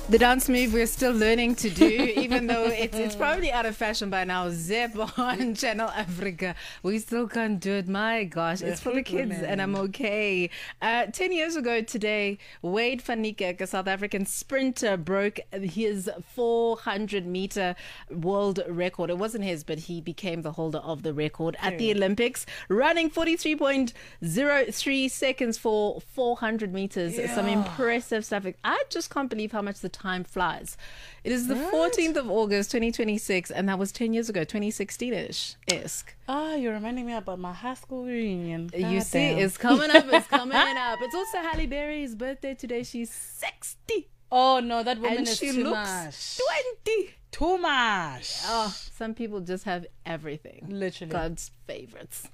The dance move we're still learning to do, even though it's probably out of fashion by now. Zep on Channel Africa. We still can't do it. My gosh, it's for the kids and I'm okay. 10 years ago today, Wade van Niekerk, a South African sprinter, broke his 400-meter world record. It wasn't his, but he became the holder of the record at the Olympics, running 43.03 seconds for 400 meters. Some impressive stuff. I just can't believe how much the time flies. It is the 14th of August 2026, and that was 10 years ago, 2016-ish. You're reminding me about my high school reunion. You see, it's coming up. It's also Halle Berry's birthday today. She's 60. Oh no, that woman And is she too looks much. 20. Too much. Oh, some people just have everything. Literally. God's favorites.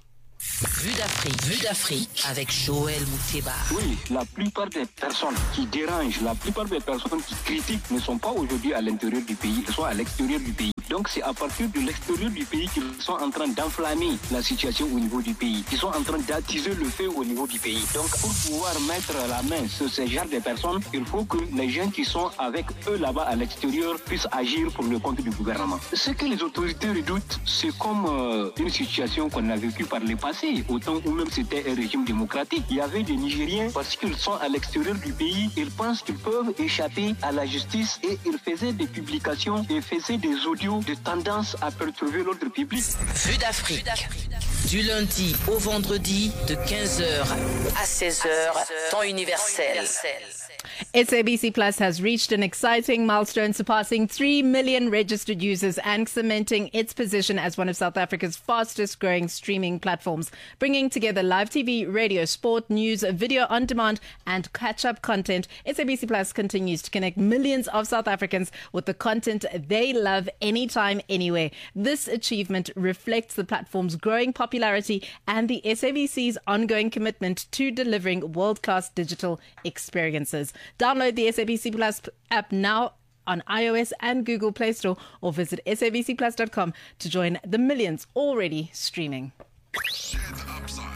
Vue d'Afrique avec Joël Mouteba. Oui, la plupart des personnes qui dérangent, la plupart des personnes qui critiquent ne sont pas aujourd'hui à l'intérieur du pays, elles sont à l'extérieur du pays. Donc c'est à partir de l'extérieur du pays qu'ils sont en train d'enflammer la situation au niveau du pays, qu'ils sont en train d'attiser le feu au niveau du pays. Donc pour pouvoir mettre la main sur ce genre de personnes, il faut que les gens qui sont avec eux là-bas à l'extérieur puissent agir pour le compte du gouvernement. Ce que les autorités redoutent, c'est comme une situation qu'on a vécue par le passé, au temps où même c'était un régime démocratique. Il y avait des Nigériens, parce qu'ils sont à l'extérieur du pays, ils pensent qu'ils peuvent échapper à la justice et ils faisaient des publications et faisaient des audios de tendance à perturber l'ordre public. Vue d'Afrique. Du lundi au vendredi de 15h à 16h, temps universel. SABC Plus has reached an exciting milestone, surpassing 3 million registered users and cementing its position as one of South Africa's fastest growing streaming platforms, bringing together live TV, radio, sport, news, video on demand, and catch-up content. SABC Plus continues to connect millions of South Africans with the content they love anytime, anywhere. This achievement reflects the platform's growing popularity and the SABC's ongoing commitment to delivering world-class digital experiences. Download the SABC Plus app now on iOS and Google Play Store or visit sabcplus.com to join the millions already streaming. Share the upside.